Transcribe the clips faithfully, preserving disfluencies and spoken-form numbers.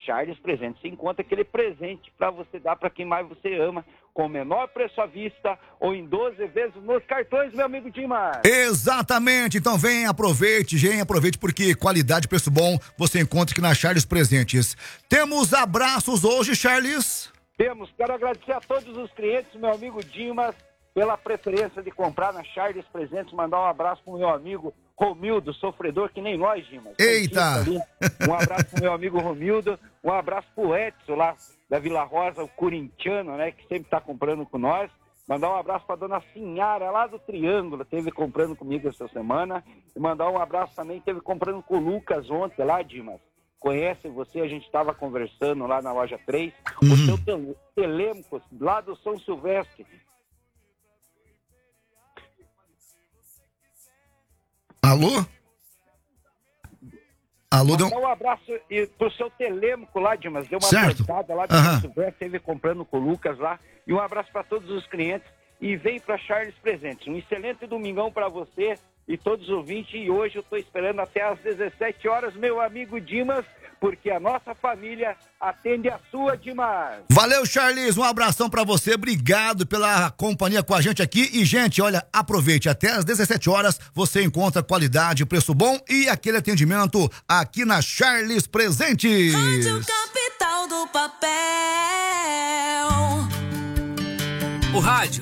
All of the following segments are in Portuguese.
Charles Presentes. Você encontra aquele presente para você dar para quem mais você ama, com o menor preço à vista ou em doze vezes nos cartões, meu amigo Dimas. Exatamente, então vem, aproveite, vem, aproveite, porque qualidade e preço bom você encontra aqui na Charles Presentes. Temos abraços hoje, Charles? Temos, quero agradecer a todos os clientes, meu amigo Dimas, pela preferência de comprar na Charles Presentes, mandar um abraço pro meu amigo Romildo, sofredor que nem nós, Dimas. Eita! Um abraço pro meu amigo Romildo, um abraço pro Edson lá da Vila Rosa, o corintiano, né, que sempre tá comprando com nós. Mandar um abraço pra dona Sinhara lá do Triângulo, teve comprando comigo essa semana. E mandar um abraço também, teve comprando com o Lucas ontem lá, Dimas. Conhece você, a gente estava conversando lá na loja três. Uhum. O seu tel- Telêmaco, lá do São Silvestre. Alô? Alô, Mandar deu... um abraço e, pro seu Telêmaco lá, Dimas. Deu uma certo. cortada lá do Uhum. São Silvestre, teve comprando com o Lucas lá. E um abraço para todos os clientes. E vem para Charles Presentes. Um excelente domingão para você e todos os ouvintes. E hoje eu estou esperando até às dezessete horas, meu amigo Dimas, porque a nossa família atende a sua, Dimas. Valeu, Charles, um abração pra você, obrigado pela companhia com a gente aqui. E, gente, olha, aproveite, até às dezessete horas você encontra qualidade, preço bom e aquele atendimento aqui na Charles Presentes. Rádio Capital do Papel. O rádio.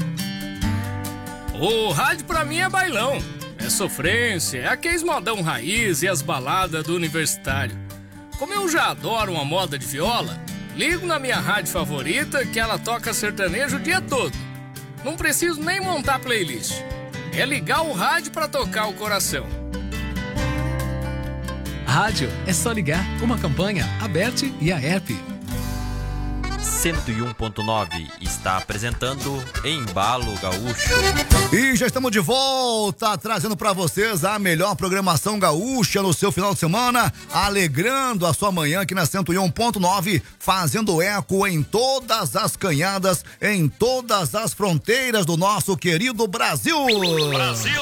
O rádio pra mim é bailão, é sofrência, é aqueles modão raiz e as baladas do universitário. Como eu já adoro uma moda de viola, ligo na minha rádio favorita que ela toca sertanejo o dia todo. Não preciso nem montar playlist. É ligar o rádio pra tocar o coração. Rádio é só ligar. Uma campanha aberta e a app. cento e um ponto nove está apresentando Embalo Gaúcho. E já estamos de volta, trazendo para vocês a melhor programação gaúcha no seu final de semana, alegrando a sua manhã aqui na cento e um ponto nove, fazendo eco em todas as canhadas, em todas as fronteiras do nosso querido Brasil. Brasil!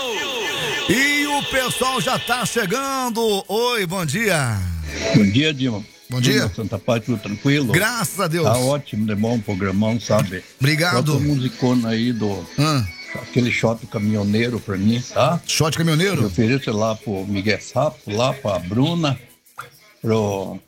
E o pessoal já tá chegando. Oi, bom dia. Bom dia, Dilma. Bom dia. Santa Paz, tudo tranquilo? Graças a Deus. Tá ótimo, de bom programão, sabe? Obrigado. Bota um musicona aí do... Hum. Aquele shot caminhoneiro pra mim, tá? Shot caminhoneiro? Eu ofereço lá pro Miguel Sapo, lá pra Bruna, pro...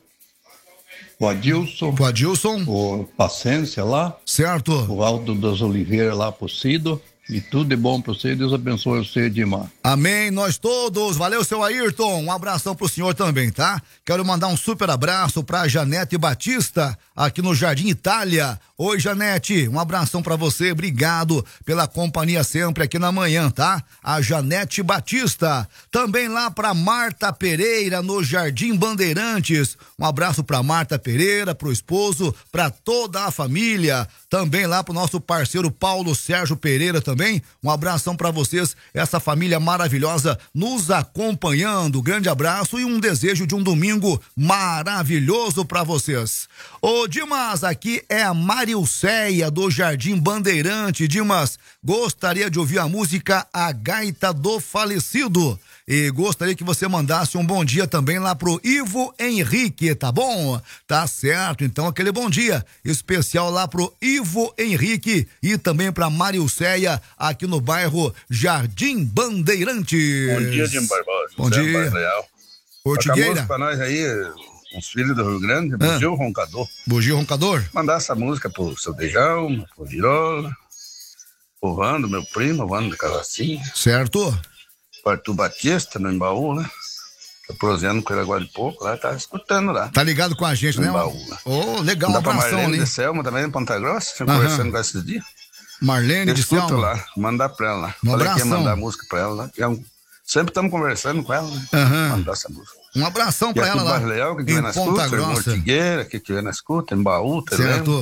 pro Adilson. Pro Adilson. O Paciência lá. Certo. O Aldo das Oliveiras lá pro Cido. E tudo de bom pra você, Deus abençoe você, Dimar. Amém, nós todos. Valeu, seu Ayrton. Um abração pro senhor também, tá? Quero mandar um super abraço pra Janete Batista, aqui no Jardim Itália. Oi, Janete, um abração pra você. Obrigado pela companhia sempre aqui na manhã, tá? A Janete Batista. Também lá pra Marta Pereira, no Jardim Bandeirantes. Um abraço pra Marta Pereira, pro esposo, pra toda a família. Também lá pro nosso parceiro Paulo Sérgio Pereira também. Um abração pra vocês, essa família maravilhosa nos acompanhando. Grande abraço e um desejo de um domingo maravilhoso pra vocês. Ô Dimas, aqui é a Marilceia do Jardim Bandeirante. Dimas, gostaria de ouvir a música A Gaita do Falecido. E gostaria que você mandasse um bom dia também lá pro Ivo Henrique, tá bom? Tá certo, então aquele bom dia especial lá pro Ivo Henrique e também pra Marilceia, aqui no bairro Jardim Bandeirantes. Bom dia, Jim Barbosa. Bom José dia. Leal. Ortigueira. Pra nós aí, uns filhos do Rio Grande, Bugio Roncador. Bugio Roncador? Mandar essa música pro seu Dejão, pro Virola, pro Vando, meu primo, Vando de Cavacinho. Certo. Arthur Batista, no Embaú, né? Tô prosendo com ele agora de pouco, lá tá escutando lá. Tá ligado com a gente, no né? Embaú, Ô, oh, legal, um Dá pra abração Marlene ali. de Selma também, em Ponta Grossa, Aham. conversando com ela esses dias. Marlene Eu de escuto Selma. lá, mandar pra ela lá. Um Falei que ia abração. mandar música pra ela lá. É um- Sempre estamos conversando com ela, né? Aham. Mandar essa música. Um abração E pra aqui ela do lá. Bairro Leal, que em tiver na Ponta escuta, em Grossa. Ortigueira, que tiver na escuta, em Baú, também. Certo.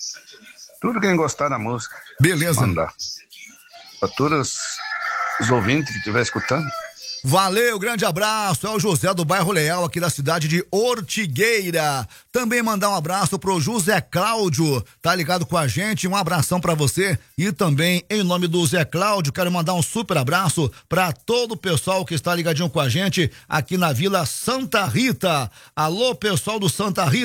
Tudo quem gostar da música. Beleza. Mandar. Pra todos os ouvintes que estiver escutando. Valeu, grande abraço, é o José do Bairro Leal, aqui da cidade de Ortigueira. Também mandar um abraço pro José Cláudio, tá ligado com a gente, um abração pra você. E também, em nome do Zé Cláudio, quero mandar um super abraço pra todo o pessoal que está ligadinho com a gente aqui na Vila Santa Rita. Alô, pessoal do Santa Rita.